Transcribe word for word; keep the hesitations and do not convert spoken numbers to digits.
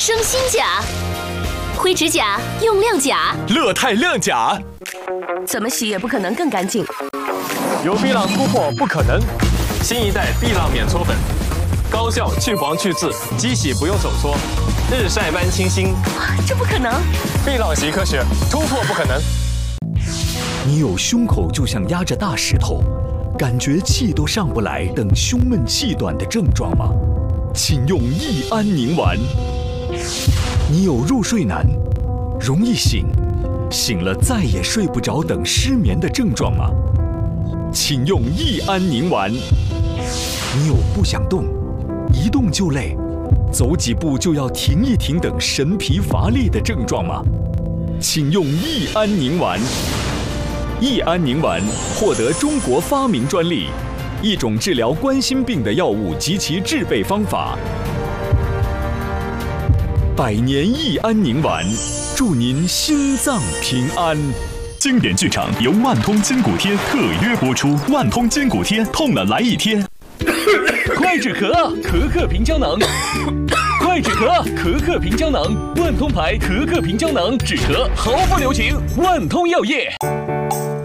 生新甲，灰指甲用亮甲， 乐泰亮甲， 怎么洗也不可能更干净。 有碧朗突破不可能，新一代碧朗免搓粉，高效去黄去渍，机洗不用手搓，日晒般清新。 这不可能！ 碧朗洗科学，突破不可能。 你有胸口就像压着大石头，感觉气都上不来等胸闷气短的症状吗？请用益安宁丸。你有入睡难，容易醒，醒了再也睡不着等失眠的症状吗？请用益安宁丸。你有不想动，一动就累，走几步就要停一停等神疲乏力的症状吗？请用益安宁丸。益安宁丸获得中国发明专利，一种治疗冠心病的药物及其制备方法。百年益安宁丸，祝您心脏平安。 经典剧场由万通筋骨贴特约播出，万通筋骨贴，痛了来一贴。 快止咳，咳咳平胶囊。快止咳，咳咳平胶囊。万通牌咳咳平胶囊，止咳毫不留情。万通药业。